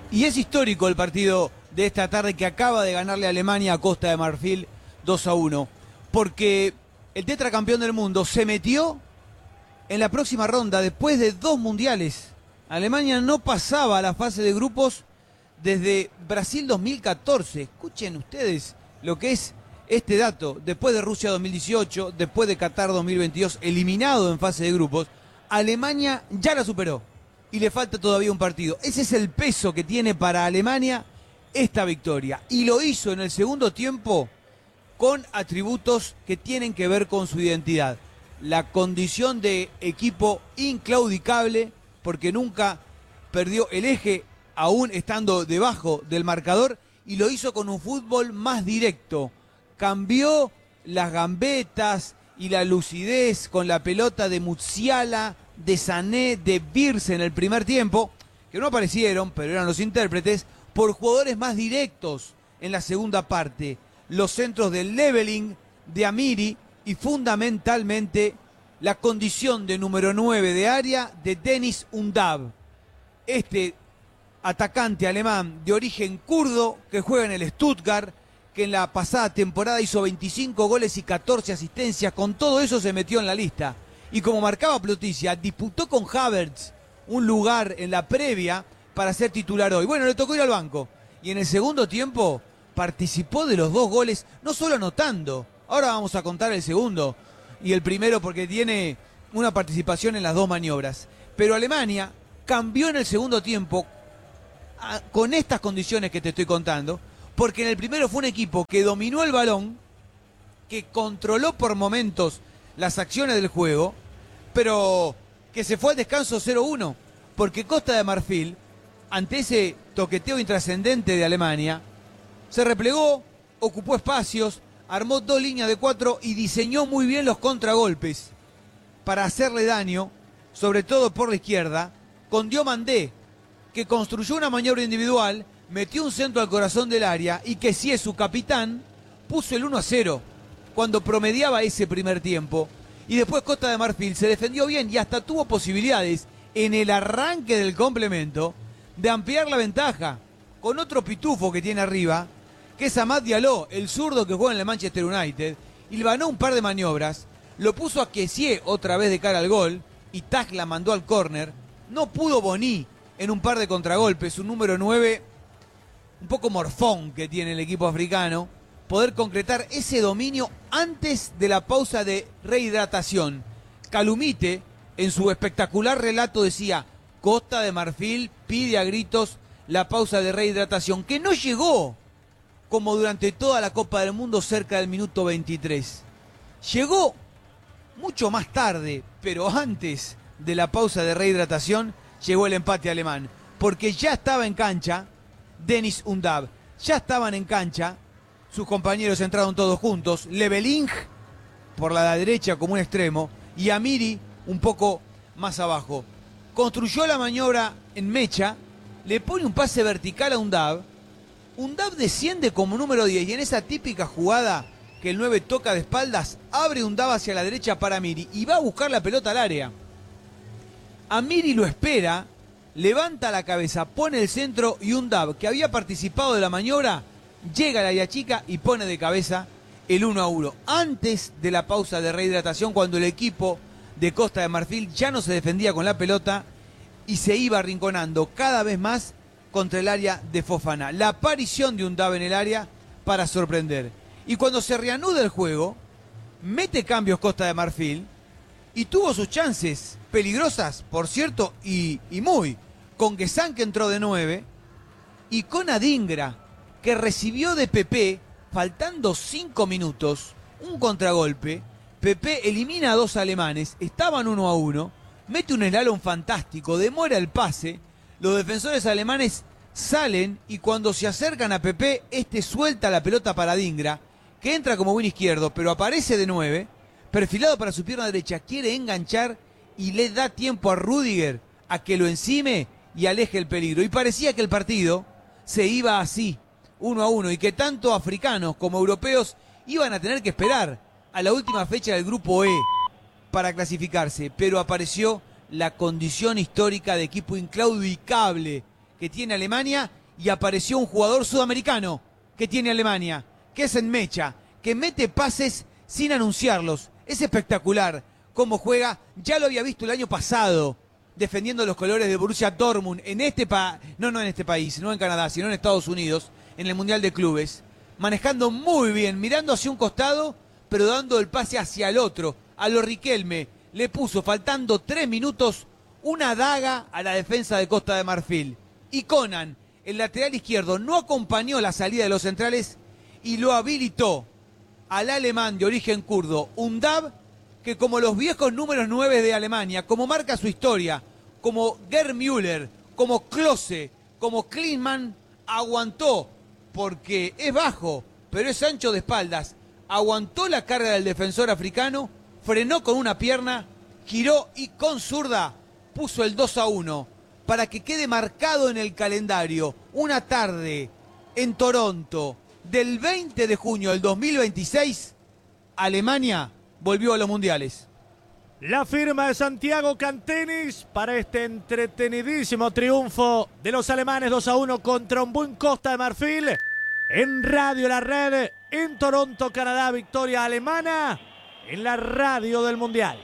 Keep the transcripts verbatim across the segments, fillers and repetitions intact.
Y es histórico el partido de esta tarde que acaba de ganarle a Alemania a Costa de Marfil dos a uno. Porque el tetracampeón del mundo se metió en la próxima ronda después de dos mundiales. Alemania no pasaba a la fase de grupos desde Brasil dos mil catorce. Escuchen ustedes lo que es este dato. Después de Rusia dos mil dieciocho, después de Qatar dos mil veintidós, eliminado en fase de grupos, Alemania ya la superó. Y le falta todavía un partido. Ese es el peso que tiene para Alemania esta victoria. Y lo hizo en el segundo tiempo con atributos que tienen que ver con su identidad. La condición de equipo inclaudicable, porque nunca perdió el eje, aún estando debajo del marcador, y lo hizo con un fútbol más directo. Cambió las gambetas y la lucidez con la pelota de Musiala, de Sané, de Birse en el primer tiempo, que no aparecieron, pero eran los intérpretes, por jugadores más directos en la segunda parte. Los centros del Leveling, de Amiri, y fundamentalmente la condición de número nueve de área de Deniz Undav. Este atacante alemán de origen kurdo que juega en el Stuttgart, que en la pasada temporada hizo veinticinco goles y catorce asistencias, con todo eso se metió en la lista. Y como marcaba Ploticia, disputó con Havertz un lugar en la previa para ser titular hoy. Bueno, le tocó ir al banco. Y en el segundo tiempo participó de los dos goles, no solo anotando. Ahora vamos a contar el segundo y el primero porque tiene una participación en las dos maniobras. Pero Alemania cambió en el segundo tiempo a, con estas condiciones que te estoy contando, porque en el primero fue un equipo que dominó el balón, que controló por momentos las acciones del juego, pero que se fue al descanso cero uno, porque Costa de Marfil, ante ese toqueteo intrascendente de Alemania, se replegó, ocupó espacios, armó dos líneas de cuatro y diseñó muy bien los contragolpes para hacerle daño, sobre todo por la izquierda, con Diomandé, que construyó una maniobra individual, metió un centro al corazón del área y que si es su capitán, puso el uno a cero cuando promediaba ese primer tiempo. Y después Costa de Marfil se defendió bien y hasta tuvo posibilidades en el arranque del complemento de ampliar la ventaja con otro pitufo que tiene arriba, que es Amad Diallo, el zurdo que juega en el Manchester United, y le ganó un par de maniobras, lo puso a Kessie otra vez de cara al gol, y Tag la mandó al córner. No pudo Boni en un par de contragolpes, un número nueve, un poco morfón que tiene el equipo africano, poder concretar ese dominio antes de la pausa de rehidratación. Calumite, en su espectacular relato, decía: Costa de Marfil pide a gritos la pausa de rehidratación, que no llegó como durante toda la Copa del Mundo cerca del minuto veintitrés. Llegó mucho más tarde, pero antes de la pausa de rehidratación llegó el empate alemán, porque ya estaba en cancha Deniz Undav, ya estaban en cancha sus compañeros, entraron todos juntos, Leveling por la derecha como un extremo y Amiri un poco más abajo. Construyó la maniobra en mecha, le pone un pase vertical a Undav, Undav desciende como número diez y en esa típica jugada que el nueve toca de espaldas, abre Undav hacia la derecha para Amiri y va a buscar la pelota al área. Amiri lo espera, levanta la cabeza, pone el centro y Undav, que había participado de la maniobra, llega a la área chica y pone de cabeza el uno a uno. Antes de la pausa de rehidratación, cuando el equipo de Costa de Marfil ya no se defendía con la pelota y se iba arrinconando cada vez más contra el área de Fofana. La aparición de Undav en el área para sorprender. Y cuando se reanuda el juego, mete cambios Costa de Marfil y tuvo sus chances peligrosas, por cierto, y, y muy. Con Guessán, que entró de nueve, y con Adingra, que recibió de Pepe, faltando cinco minutos, un contragolpe. Pepe elimina a dos alemanes, estaban uno a uno, mete un slalom fantástico, demora el pase, los defensores alemanes salen y cuando se acercan a Pepe, este suelta la pelota para Adingra, que entra como buen izquierdo, pero aparece de nueve, perfilado para su pierna derecha, quiere enganchar y le da tiempo a Rüdiger a que lo encime y aleje el peligro. Y parecía que el partido se iba así, uno a uno, y que tanto africanos como europeos iban a tener que esperar a la última fecha del grupo E para clasificarse, pero apareció la condición histórica de equipo inclaudicable que tiene Alemania y apareció un jugador sudamericano que tiene Alemania, que es Enmecha, que mete pases sin anunciarlos. Es espectacular cómo juega. Ya lo había visto el año pasado defendiendo los colores de Borussia Dortmund en este pa no, no en este país, no en Canadá, sino en Estados Unidos, en el Mundial de Clubes, manejando muy bien, mirando hacia un costado, pero dando el pase hacia el otro. A lo Riquelme le puso, faltando tres minutos, una daga a la defensa de Costa de Marfil. Y Conan, el lateral izquierdo, no acompañó la salida de los centrales y lo habilitó al alemán de origen kurdo, Undab, que como los viejos números nueve de Alemania, como marca su historia, como Gerd Müller, como Klose, como Klinsmann, aguantó, porque es bajo, pero es ancho de espaldas, aguantó la carga del defensor africano, frenó con una pierna, giró y con zurda puso el dos a uno, para que quede marcado en el calendario una tarde en Toronto del veinte de junio del dos mil veintiséis, Alemania volvió a los mundiales. La firma de Santiago Cantenis para este entretenidísimo triunfo de los alemanes dos a uno contra un buen Costa de Marfil. En Radio La Red, en Toronto, Canadá, victoria alemana en la radio del Mundial.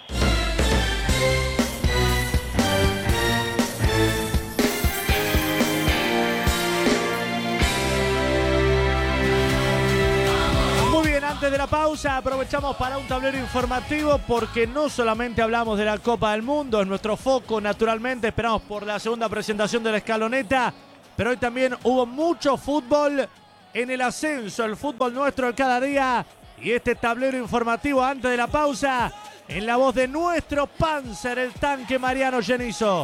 Antes de la pausa aprovechamos para un tablero informativo porque no solamente hablamos de la Copa del Mundo, es nuestro foco naturalmente, esperamos por la segunda presentación de la escaloneta, pero hoy también hubo mucho fútbol en el ascenso, el fútbol nuestro de cada día, y este tablero informativo antes de la pausa en la voz de nuestro Panzer, el tanque Mariano Genizo.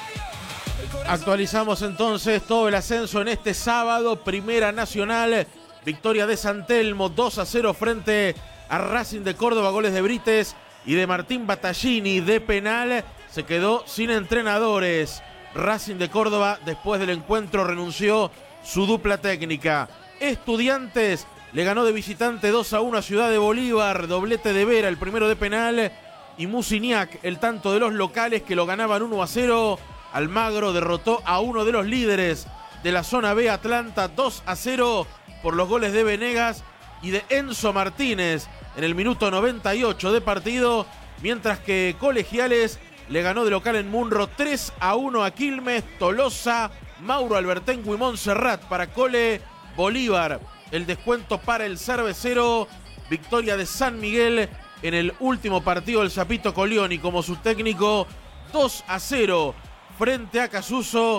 Actualizamos entonces todo el ascenso en este sábado, Primera Nacional. Victoria de San Telmo, dos a cero frente a Racing de Córdoba, goles de Brites y de Martín Battaglini de penal. Se quedó sin entrenadores. Racing de Córdoba, después del encuentro, renunció su dupla técnica. Estudiantes le ganó de visitante dos a uno a Ciudad de Bolívar, doblete de Vera, el primero de penal, y Musiniak, el tanto de los locales que lo ganaban uno a cero. Almagro derrotó a uno de los líderes de la zona B, Atlanta, dos a cero. Por los goles de Venegas y de Enzo Martínez en el minuto noventa y ocho de partido, mientras que Colegiales le ganó de local en Munro tres a uno a Quilmes. Tolosa, Mauro Albertengo y Montserrat para Cole. Bolívar, el descuento para el cervecero. Victoria de San Miguel en el último partido del Zapito Colioni como su técnico, dos a cero frente a Casuso.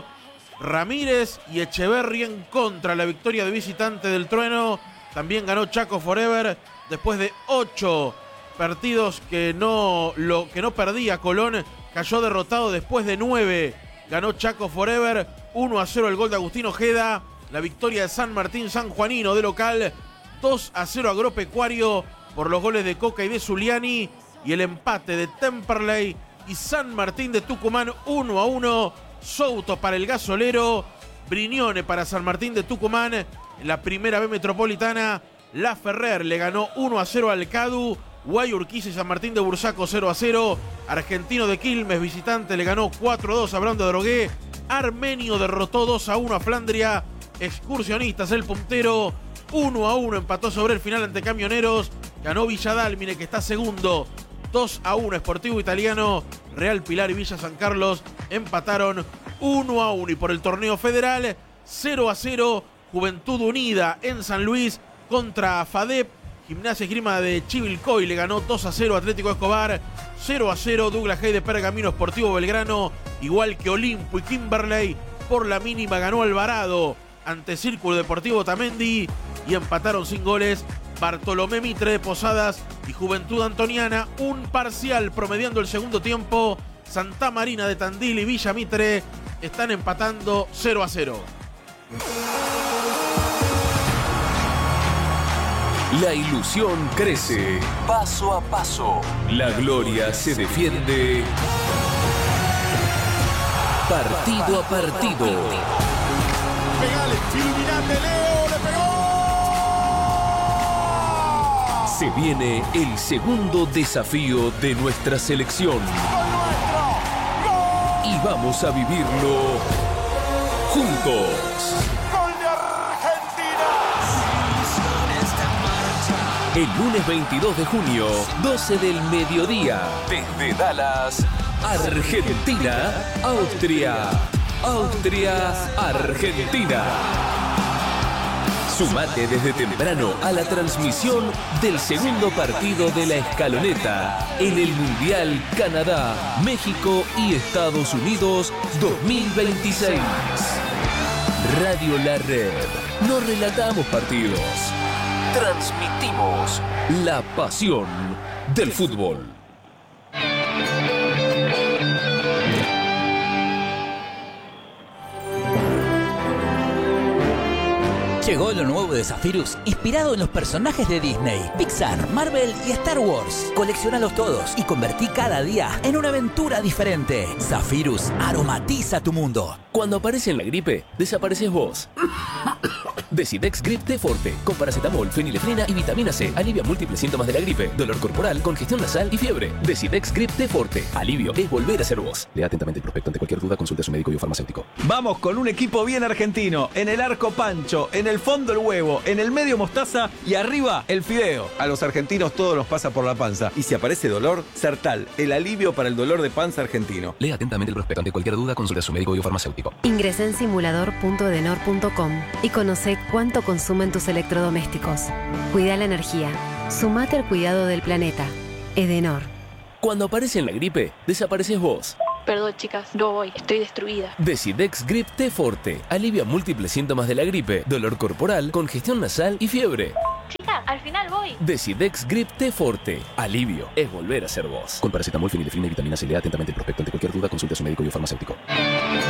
Ramírez y Echeverri en contra, la victoria de visitante del Trueno. También ganó Chaco Forever después de ocho partidos que no, lo, que no perdía Colón. Cayó derrotado después de nueve. Ganó Chaco Forever, uno a cero el gol de Agustín Ojeda. La victoria de San Martín San Juanino de local, dos a cero Agropecuario por los goles de Coca y de Zuliani. Y el empate de Temperley y San Martín de Tucumán, uno a uno. Souto para el gasolero, Brignone para San Martín de Tucumán. En la primera B metropolitana, La Ferrer le ganó uno a cero al Cadu. Guayurquiza y San Martín de Bursaco cero a cero. Argentino de Quilmes, visitante, le ganó cuatro a dos a Brown de Drogué. Armenio derrotó dos a uno a Flandria. Excursionistas, el puntero, uno a uno empató sobre el final ante Camioneros. Ganó Villadálmine, que está segundo, dos a uno Sportivo Italiano. Real Pilar y Villa San Carlos empataron uno a uno. Y por el torneo federal, cero a cero Juventud Unida en San Luis contra FADEP. Gimnasia Esgrima de Chivilcoy le ganó dos a cero Atlético Escobar. cero a cero Douglas Hay de Pergamino, Sportivo Belgrano, igual que Olimpo y Kimberley. Por la mínima ganó Alvarado ante Círculo Deportivo Tamendi. Y empataron sin goles Bartolomé Mitre de Posadas y Juventud Antoniana. Un parcial promediando el segundo tiempo. Santa Marina de Tandil y Villa Mitre están empatando cero a cero. La ilusión crece paso a paso. La gloria se defiende partido a partido. Pegale, iluminante, Leo, le pegó. Se viene el segundo desafío de nuestra selección. Y vamos a vivirlo ¡Gol de Argentina! El lunes veintidós de junio, doce del mediodía, desde Dallas, Argentina, Austria. Austria, Argentina. Sumate desde temprano a la transmisión del segundo partido de la escaloneta en el Mundial Canadá, México y Estados Unidos dos mil veintiséis. Radio La Red. No relatamos partidos. Transmitimos la pasión del fútbol. Llegó lo nuevo de Zephyrus, inspirado en los personajes de Disney, Pixar, Marvel y Star Wars. Colecciónalos todos y convertí cada día en una aventura diferente. Zephyrus aromatiza tu mundo. Cuando aparece en la gripe, desapareces vos. Decidex Grip T Forte, con paracetamol, fenilefrina y vitamina C. Alivia múltiples síntomas de la gripe, dolor corporal, congestión nasal y fiebre. Decidex Grip T Forte. Alivio es volver a ser vos. Lea atentamente el prospecto. Ante cualquier duda, consulte a su médico y o farmacéutico. Vamos con un equipo bien argentino. En el arco Pancho, en el fondo el huevo, en el medio mostaza y arriba el fideo. A los argentinos todo nos pasa por la panza. Y si aparece dolor, Sertal, el alivio para el dolor de panza argentino. Lea atentamente el prospecto. Ante cualquier duda, consulte a su médico y o farmacéutico. Ingresá en simulador punto edenor punto com y conoce cuánto consumen tus electrodomésticos. Cuida la energía. Sumate al cuidado del planeta. Edenor. Cuando aparece en la gripe, desapareces vos. Perdón, chicas, no voy, estoy destruida. Decidex Grip T Forte. Alivia múltiples síntomas de la gripe, dolor corporal, congestión nasal y fiebre. Chica, al final voy. Decidex Grip T Forte. Alivio es volver a ser vos. Con paracetamol, fenilefrina y vitamina C. Lea atentamente el prospecto. Ante cualquier duda, consulte a su médico y o farmacéutico.